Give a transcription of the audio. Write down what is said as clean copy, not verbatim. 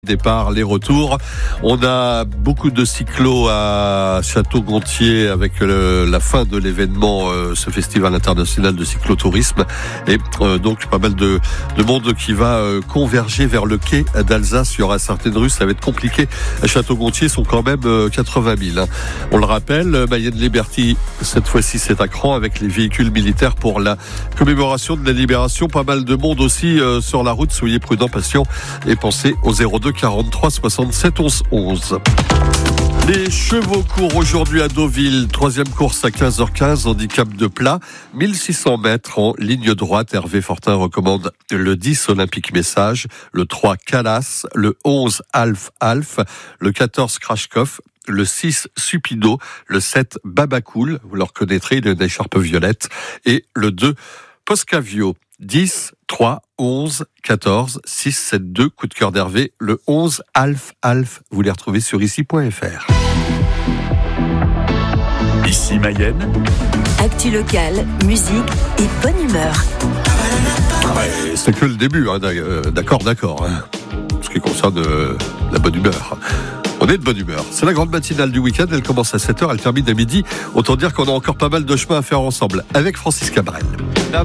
Départ, les retours. On a beaucoup de cyclos à Château-Gontier avec la fin de l'événement, ce festival international de cyclotourisme. Et donc pas mal de monde qui va converger vers le quai d'Alsace. Il y aura certaines rues, ça va être compliqué. À Château-Gontier sont quand même 80 000. On le rappelle, Mayenne-Liberty, cette fois-ci c'est à Cran avec les véhicules militaires pour la commémoration de la libération. Pas mal de monde aussi sur la route. Soyez prudents, patients et pensez au 02 43 67 11 11. Les chevaux courent aujourd'hui à Deauville. Troisième course à 15h15, handicap de plat. 1600 mètres en ligne droite. Hervé Fortin recommande le 10 Olympique Message, le 3 Calas, le 11 Alf, le 14 Krashkov, le 6 Supido, le 7 Babacool, vous le reconnaîtrez, il a une écharpe violette, et le 2 Poscavio. 10, 3, 11, 14, 6, 7, 2, coup de cœur d'Hervé, le 11, Alf, vous les retrouvez sur ici.fr. Ici Mayenne. Actu locale, musique et bonne humeur. Ouais, c'est que le début, hein, d'accord. Hein, ce qui concerne la bonne humeur. On est de bonne humeur. C'est la grande matinale du week-end, elle commence à 7h, elle termine à midi. Autant dire qu'on a encore pas mal de chemin à faire ensemble avec Francis Cabrel.